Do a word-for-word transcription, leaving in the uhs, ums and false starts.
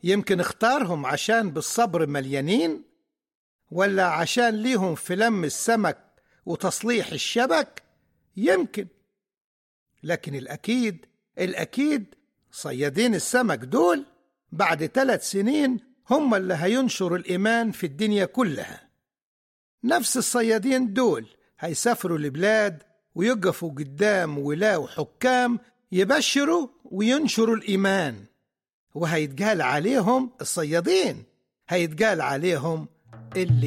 يمكن اختارهم عشان بالصبر مليانين، ولا عشان ليهم في لم السمك وتصليح الشبك؟ يمكن. لكن الأكيد الأكيد صيادين السمك دول بعد ثلاث سنين هم اللي هينشروا الإيمان في الدنيا كلها. نفس الصيادين دول هيسافروا لبلاد ويقفوا قدام ولاة وحكام يبشروا وينشروا الإيمان، وهيتقال عليهم الصيادين، هيتقال عليهم اللي